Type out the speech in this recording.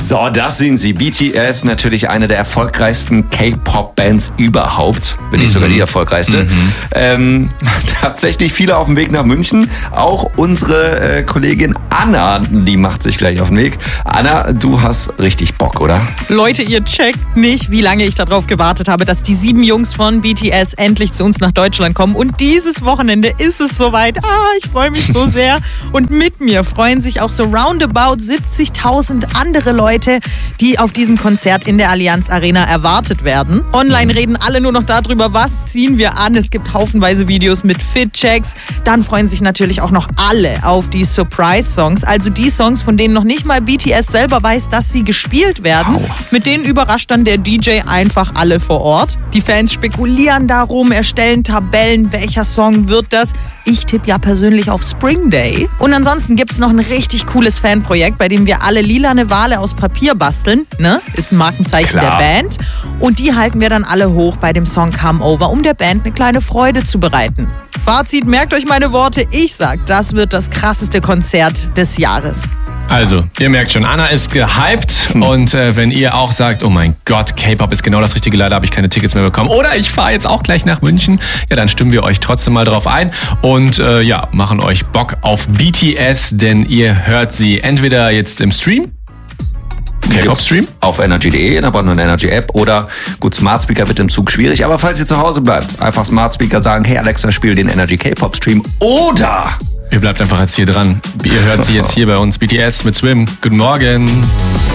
So, das sind sie. BTS, natürlich eine der erfolgreichsten K-Pop-Bands überhaupt, wenn nicht sogar die erfolgreichste. Tatsächlich viele auf dem Weg nach München. Auch unsere Kollegin Anna, die macht sich gleich auf den Weg. Anna, du hast richtig Bock, oder? Leute, ihr checkt nicht, wie lange ich darauf gewartet habe, dass die 7 Jungs von BTS endlich zu uns nach Deutschland kommen. Und dieses Wochenende ist es soweit. Ich freue mich so sehr. Und mit mir freuen sich auch so roundabout 70.000 andere Leute, die auf diesem Konzert in der Allianz Arena erwartet werden. Online reden alle nur noch darüber, was ziehen wir an. Es gibt haufenweise Videos mit Fit-Checks. Dann freuen sich natürlich auch noch alle auf die Surprise-Songs. Also die Songs, von denen noch nicht mal BTS selber weiß, dass sie gespielt werden. Mit denen überrascht dann der DJ einfach alle vor Ort. Die Fans spekulieren darum, erstellen Tabellen, welcher Song wird das. Ich tippe ja persönlich auf Spring Day. Und ansonsten gibt es noch ein richtig cooles Fanprojekt, bei dem wir alle lilane Wale aus Papier basteln. Ne? Ist ein Markenzeichen der Band. Und die halten wir dann alle hoch bei dem Song Come Over, um der Band eine kleine Freude zu bereiten. Fazit, merkt euch meine Worte. Ich sag, das wird das krasseste Konzert des Jahres. Also, ihr merkt schon, Anna ist gehypt und wenn ihr auch sagt, oh mein Gott, K-Pop ist genau das Richtige, leider habe ich keine Tickets mehr bekommen oder ich fahre jetzt auch gleich nach München, ja, dann stimmen wir euch trotzdem mal drauf ein und machen euch Bock auf BTS, denn ihr hört sie entweder jetzt im Stream, K-Pop-Stream, auf energy.de, in der brandneuen Energy-App oder gut, Smart Speaker wird im Zug schwierig, aber falls ihr zu Hause bleibt, einfach Smart Speaker sagen, hey Alexa, spiel den Energy K-Pop-Stream oder... Ihr bleibt einfach jetzt hier dran. Ihr hört sie jetzt hier bei uns. BTS mit Swim. Guten Morgen.